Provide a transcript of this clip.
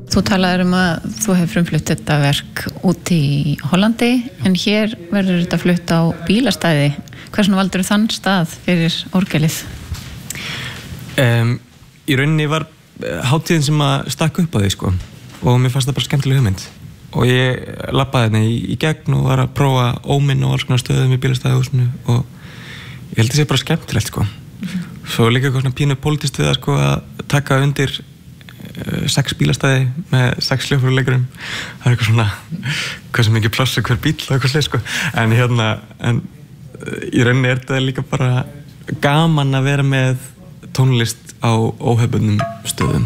Þú talaðir að þú hefur frumflutt þetta verk út í Hollandi, en hér verður þetta flutt á bílastæði. Hversna valdur þann stað fyrir orgelið? Í rauninni var hátíðin sem að stakk upp á því, sko. Og mér fannst það bara skemmtileg hugmynd. Og ég labbaði hérna í gegn og var að prófa óminn og alls konar stöðum í bílastæðihúsinu og ég held að það sé bara skemmtilegt, sko. Svo líka eitthvað svona pínu pólitískt við það, sko, að taka undir 6 bílastæði með 6 hljóðfæraleikurum. Það eitthvað svona hversu mikið pláss hver bíl og eitthvað sleið, sko. En í rauninni þetta líka bara gaman að vera með tónlist á óhefbundnum stöðum.